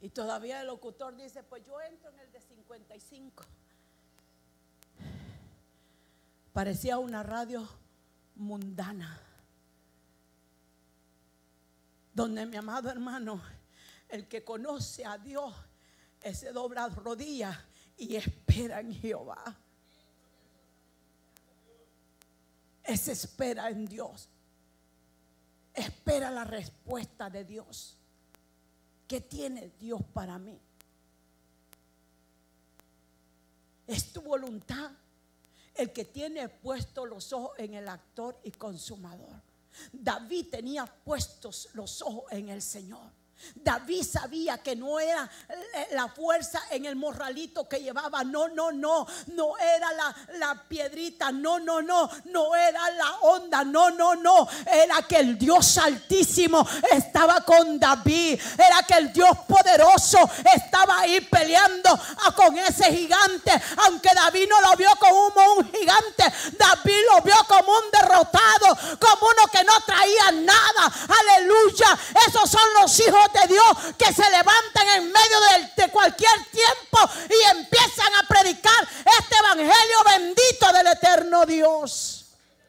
Y todavía el locutor dice, pues yo entro en el de 55. Parecía una radio mundana, donde, mi amado hermano, el que conoce a Dios, ese dobla rodillas y espera en Jehová. Ese espera en Dios. Espera la respuesta de Dios. ¿Qué tiene Dios para mí? Es tu voluntad. El que tiene puestos los ojos en el actor y consumador. David tenía puestos los ojos en el Señor. David sabía que no era la fuerza en el morralito que llevaba. No era la piedrita. No era la onda. No, era que el Dios altísimo estaba con David. Era que el Dios poderoso estaba ahí peleando con ese gigante. Aunque David no lo vio como un gigante, David lo vio como un derrotado, como uno que no traía nada. Aleluya. Esos son los hijos de Dios que se levantan en medio de cualquier tiempo y empiezan a predicar este evangelio bendito del eterno Dios.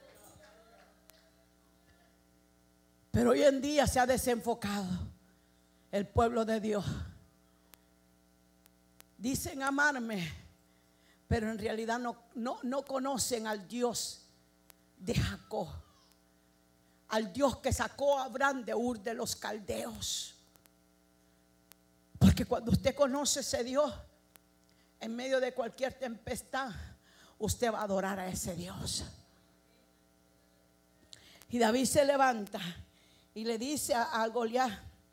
Pero hoy en día se ha desenfocado el pueblo de Dios. Dicen amarme, pero en realidad no conocen al Dios de Jacob, al Dios que sacó a Abraham de Ur de los Caldeos. Porque cuando usted conoce ese Dios, en medio de cualquier tempestad, usted va a adorar a ese Dios. Y David se levanta y le dice a Goliat,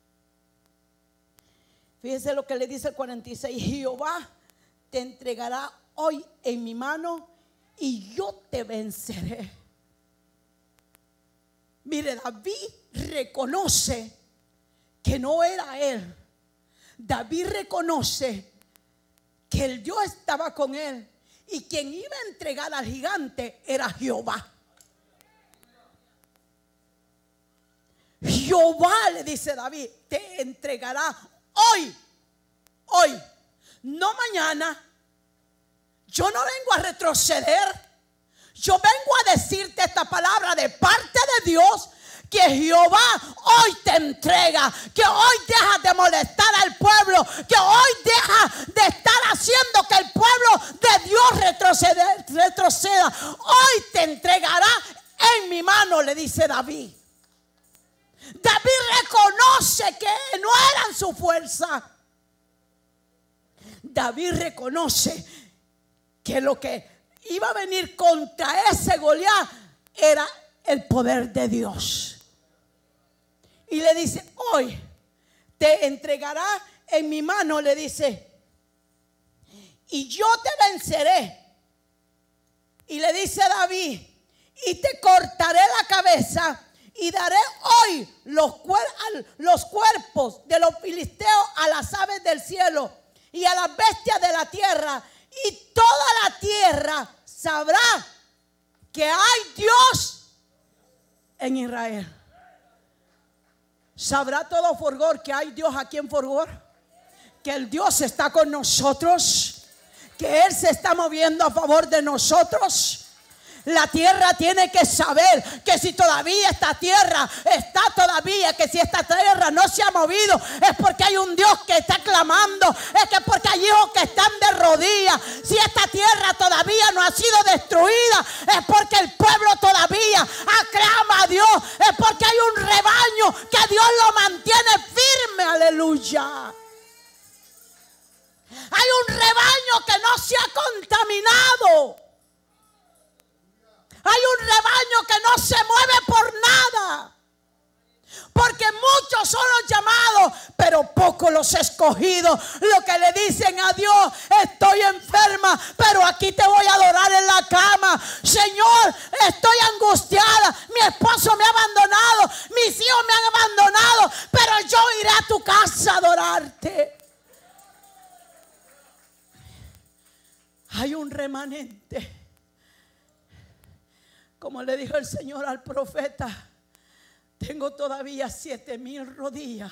fíjese lo que le dice el 46: Jehová te entregará hoy en mi mano y yo te venceré. Mire, David reconoce que no era él. David reconoce que el Dios estaba con él y quien iba a entregar al gigante era Jehová. Jehová, le dice David, te entregará hoy, no mañana. Yo no vengo a retroceder. Yo vengo a decirte esta palabra de parte de Dios, que Jehová hoy te entrega, que hoy deja de molestar al pueblo, que hoy deja de estar haciendo que el pueblo de Dios retroceda. Hoy te entregará en mi mano, le dice David. David reconoce que no eran su fuerza. David reconoce que lo que iba a venir contra ese Goliat era el poder de Dios. Y le dice, hoy te entregará en mi mano, le dice, y yo te venceré. Y le dice David, y te cortaré la cabeza y daré hoy los cuerpos de los filisteos a las aves del cielo y a las bestias de la tierra, y toda la tierra sabrá que hay Dios en Israel. ¿Sabrá todo Forgor que hay Dios aquí en Forgor? Que el Dios está con nosotros, que Él se está moviendo a favor de nosotros. La tierra tiene que saber que si todavía esta tierra está todavía, que si esta tierra no se ha movido, es porque hay un Dios que está clamando, es que porque hay hijos que están de rodillas. Si esta tierra todavía no ha sido destruida, es porque el pueblo todavía aclama a Dios, es porque hay un rebaño que Dios lo mantiene firme, aleluya. Hay un rebaño que no se ha contaminado. Hay un rebaño que no se mueve por nada. Porque muchos son los llamados, pero pocos los escogidos. Lo que le dicen a Dios, estoy enferma, pero aquí te voy a adorar en la cama. Señor, estoy angustiada, mi esposo me ha abandonado, mis hijos me han abandonado, pero yo iré a tu casa a adorarte. Hay un remanente. Como le dijo el Señor al profeta, tengo todavía 7,000 rodillas